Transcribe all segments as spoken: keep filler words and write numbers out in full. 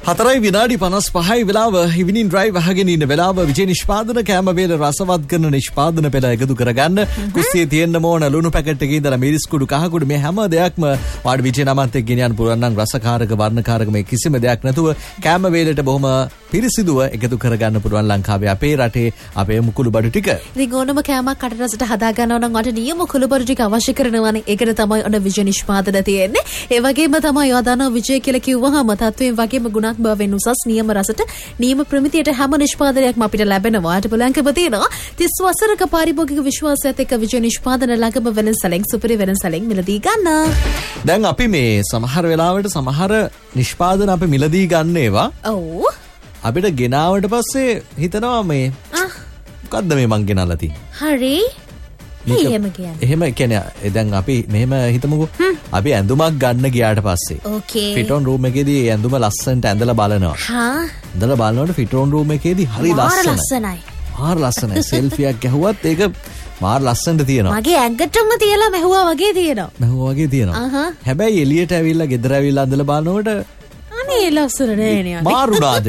හතරයි විනාඩි පනස් පහයි වෙලාව ඉවිනින් ඩ්‍රයිව් අහගෙන ඉන්න වෙලාව විජේ නිෂ්පාදන කෑම වේල රසවත් කරන නිෂ්පාදන පෙළ එකතු කරගන්න කුස්සියේ තියෙන්න ඕන ලුණු පැකට් එකේ ඉඳලා මිරිස් කුඩු කහ කුඩු මේ හැම දෙයක්ම වාඩි විජේ නමත් එක්ක ගෙනියන්න පුළුවන් නම් රසකාරක වර්ණකාරක මේ කිසිම දෙයක් නැතුව කෑම වේලට බොහොම පිරිසිදුව එකතු කරගන්න පුළුවන් ලංකාවේ අපේ රටේ අපේ මුකුළු බඩු ටික. ඉතින් ඕනම කෑමක් කට රසට හදා ගන්නව නම් අට නියම කුළු බඩු ටික අවශ්‍ය කරනවානේ. ඒකට තමයි ඔන්න විජේ නිෂ්පාදන තියෙන්නේ. ඒ වගේම තමයි යදාන විජේ කියලා කිව්වහම තත්වයෙන් වගේම ගුණාත්මක බවෙන් උසස් නියම රසට නියම ප්‍රමිතියට හැම නිෂ්පාදනයක්ම අපිට ලැබෙනවා. ඊට බලංකම තියෙනවා තිස් වසරක පාරිභෝගික විශ්වාසයත් එක්ක විජේ නිෂ්පාදන ළඟම වෙනසලෙන් සුපිරි වෙනසලෙන් මිලදී ගන්න. දැන් අපි මේ සමහර වෙලාවට සමහර නිෂ්පාදන අපි මිලදී ගන්න ඒවා. ඔව්. අපිට ගෙනාවට පස්සේ හිතනවා මේ මොකද්ද මේ මං ගෙනල්ලා තියෙන්නේ. හරි. එහෙම කියන්නේ. එහෙම කියන්නේ දැන් අපි මෙහෙම හිතමුකෝ. අපි ඇඳුමක් ගන්න ගියාට පස්සේ. ඕකේ. ෆිට් ඔන් රූම් එකේදී ඇඳුම ලස්සනට ඇඳලා බලනවා. හා. ඇඳලා බලනකොට ෆිට් ඔන් රූම් එකේදී හරි ලස්සනයි. මාර ලස්සනයි. මාර ලස්සනයි. සෙල්ෆියක් ගැහුවත් ඒක මාර ලස්සනට තියෙනවා. මගේ ඇඟටම තියලා මැහුවා වගේ තියෙනවා. මැහුවා වගේ තියෙනවා. හැබැයි එළියට ඇවිල්ලා ගෙදර ඇවිල්ලා ඇඳලා බලනකොට අනේ ලස්සන නෑ නේ. මාරුනාද?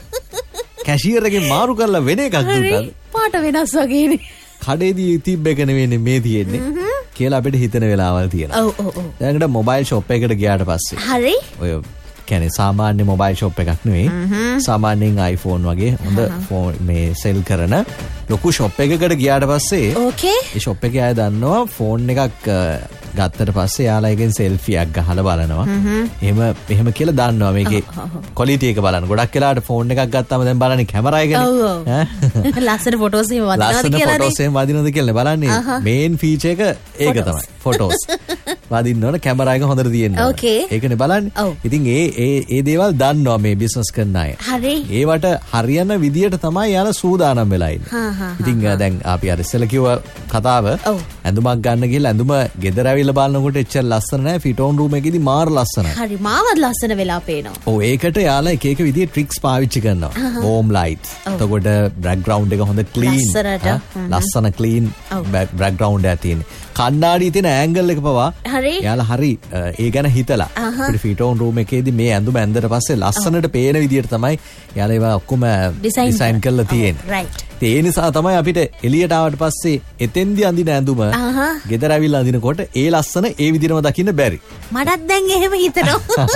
කැෂියර් එකෙන් මාරු කරලා වෙන එකක් දුන්නාද? පාට වෙනස් වගේනේ. කඩේදී තිබ්බ එක නෙවෙයි මේ තියෙන්නේ කියලා අපිට හිතන වෙලාවල් තියෙනවා. ඔව් ඔව් ඔව්. දැන් මොබයිල් ෂොප් එකකට ගියාට පස්සේ. හරි. ඔය කියන්නේ සාමාන්‍ය මොබයිල් ෂොප් එකක් නෙවෙයි. සාමාන්‍යයෙන් iPhone වගේ හොඳ ෆෝන් මේ සෙල් කරන ලොකු ෂොප් එකකට ගියාට පස්සේ ඕකේ. ඒ ෂොප් එකේ අය දන්නවා ෆෝන් එකක් ගත්තට පස්සේ යාලා එකෙන් සෙල්ෆියක් ගහලා බලනවා. එහෙම එහෙම කියලා දන්නවා මේකේ ක්වොලිටි එක බලන්න. ගොඩක් වෙලාවට ෆෝන් එකක් ගත්තාම දැන් බලන්නේ කැමරා එකනේ. ඈ ලස්සන ෆොටෝස් එහෙම වදිනවද කියලා. ලස්සන ෆොටෝස් එහෙම වදිනවද කියලා බලන්නේ. මේන් ෆීචර් එක ඒක තමයි. ෆොටෝස්. වදින්න ඕන කැමරා එක හොඳට තියෙන්න ඕන. ඒකනේ බලන්නේ. ඉතින් ඒ ඒ ඒ දේවල් දන්නවා මේ බිස්නස් කරන අය. හරි. ඒවට හරියන විදියට තමයි යාලා සූදානම් වෙලා ඉන්නේ. ඉතින් දැන් අපි අර ඉස්සෙල්ලා කිව්ව කතාව ඇඳුමක් ගන්න ගිහලා ඇඳුම ගෙදර ඇවිල්ලා බලනකොට එච්චර ලස්සන නැහැ. ෆිට් ඔන් රූම් එකේදී මාර ලස්සනයි. හරි මාවත් ලස්සන වෙලා පේනවා. ඔව් ඒකට යාලා එක එක විදිහේ ට්‍රික්ස් පාවිච්චි කරනවා. Worm lights. එතකොට බෑග්ග්‍රවුන්ඩ් එක හොඳ ක්ලීන්. ලස්සන ක්ලීන් බෑග්ග්‍රවුන්ඩ් එකක් තියෙන්නේ. කණ්ණාඩියේ තියෙන ඇන්ගල් එක පවා යාලා හරි ඒ ගැන හිතලා අපිට ෆිට් ඔන් රූම් එකේදී මේ ඇඳුම ඇඳලා පස්සේ ලස්සනට පේන විදිහට තමයි යාලා ඒවා ඔක්කොම ඩිසයින් කරලා තියෙන්නේ. රයිට්. ඒ නිසා තමයි අපිට එළියට ආවට පස්සේ එතෙන්දී අඳින ඇඳුම ගෙදර ඇවිල්ලා අඳිනකොට ඒ ලස්සන ඒ විදිහටම දකින්න බැරි. මටත් දැන් එහෙම හිතෙනවා.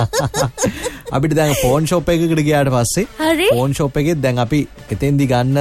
අපිට දැන් ෆෝන් ෂොප් එකකට ගියාට පස්සේ ෆෝන් ෂොප් එකේ දැන් අපි එතෙන්දී ගන්න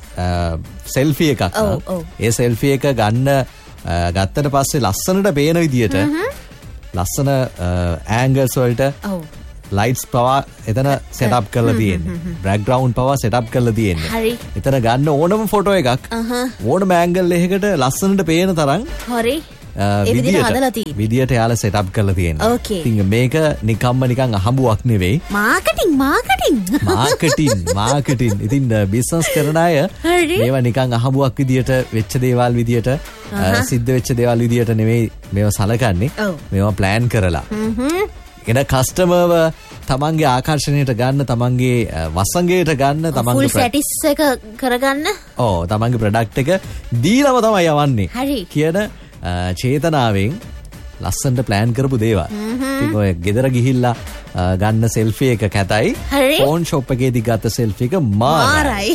සෙල්ෆි එකක්. ඒ සෙල්ෆි එක ගන්න ගත්තට පස්සේ ලස්සනට පේන විදිහට ලස්සන ඇන්ගල්ස් වලට ලයිට්ස් පවා එතන සෙටප් කරලා තියෙන්නේ. බෑග්ග්‍රවුන්ඩ් පවා සෙටප් කරලා තියෙන්නේ. හරි. එතන ගන්න ඕනම ෆොටෝ එකක් ඕනම ඇන්ගල් එකකට ලස්සනට පේන තරම් හරි. ඒ විදිහට හදලා තියෙන්නේ. විදිහට යාලා සෙටප් කරලා තියෙනවා. ඉතින් මේක නිකම්ම නිකන් අහඹුවක් නෙවෙයි. Marketing marketing. Marketing marketing. ඉතින් බිස්නස් කරන අය මේවා නිකන් අහඹුවක් විදිහට වෙච්ච දේවල් විදිහට සිද්ධ වෙච්ච දේවල් විදිහට නෙවෙයි මේවා සලකන්නේ. මේවා ප්ලෑන් කරලා. එන කස්ටමර්ව තමන්ගේ ආකර්ෂණයට ගන්න, තමන්ගේ වසඟයට ගන්න, තමන්ගේ ෆුල් සැටිස් එක කරගන්න. ඔව් තමන්ගේ ප්‍රොඩක්ට් එක දීලම තමයි යවන්නේ. හරි. කියන චේතනාවෙන් ලස්සනට ප්ලෑන් කරපු දේවල්. ඉතින් ඔය ගෙදර ගිහිල්ලා ගන්න සෙල්ෆි එක කැතයි. ෆෝන් ෂොප් එකේදී ගත්ත සෙල්ෆි එක මාරයි.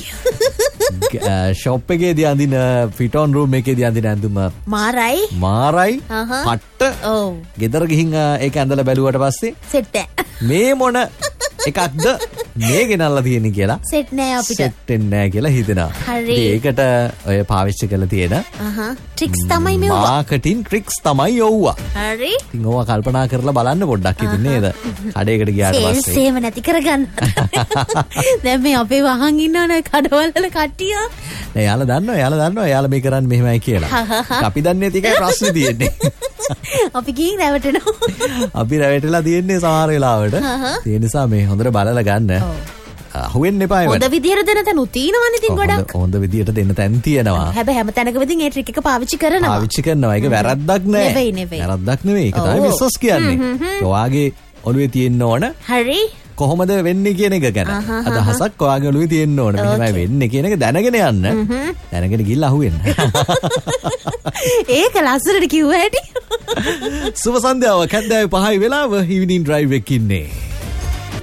ෂොප් එකේදී අඳින ෆිට් ඔන් රූම් එකේදී අඳින ඇඳුම මාරයි. මාරයි. පට්ට. ඔව්. ගෙදර ගිහින් ඒක ඇඳලා බැලුවට පස්සේ සෙට් මේ මොන එකක්ද මේ ගෙනල්ලා තියෙන්නේ කියලා සෙට් නෑ අපිට. සෙට් වෙන්නේ නෑ කියලා හිතෙනවා. ඒකට ඔය පාවිච්චි කරලා තියෙන ට්‍රික්ස් තමයි මේවා. මාකටිං ට්‍රික්ස් තමයි යෝවා. හරි. ඉතින් ඕවා කල්පනා කරලා බලන්න පොඩ්ඩක් ඉතින් නේද? කඩේකට ගියාට පස්සේ සේල්ස් එහෙම නැති කරගන්න. දැන් මේ අපේ වහන් ඉන්නවනේ කඩවල වල කට්ටිය. නෑ යාලා දන්නවා යාලා දන්නවා යාලා මේ කරන්නේ මෙහෙමයි කියලා. අපි දන්නේ නැති එකයි ප්‍රශ්නේ තියෙන්නේ. අපි ගිහින් රැවටෙනවා. අපි රැවටලා තියෙන්නේ සමහර වෙලාවට. ඒ නිසා මේ හොඳට බලලා ගන්න. අහුවෙන්න එපා ඒවට. හොඳ විදියට දෙන තැන උතිනවනේ ඉතින් ගොඩක්. හොඳ විදියට දෙන්න තැන තියෙනවා. හැබැයි හැම තැනකම ඉතින් ඒ ට්‍රික් එක පාවිච්චි කරනවා. පාවිච්චි කරනවා. ඒක වැරද්දක් නෑ. නෙවෙයි නෙවෙයි. වැරද්දක් නෙවෙයි. ඒක තමයි බිස්නස් කියන්නේ. ඔයාගේ ඔළුවේ තියෙන්න ඕන. හරි. කොහොමද වෙන්නේ කියන එක ගැන අදහසක් ඔයාගේ ඔළුවේ තියෙන්න ඕන. මෙහෙමයි වෙන්නේ කියන එක දැනගෙන යන්න. දැනගෙන ගිහිල්ලා අහුවෙන්න. ඒක ලස්සනට කිව්ව හැටි. සුබ සන්ධ්‍යාව කැන්දෑවේ පහයි වෙලාව ඉවිනින් ඩ්‍රයිව් එකේ ඉන්නේ.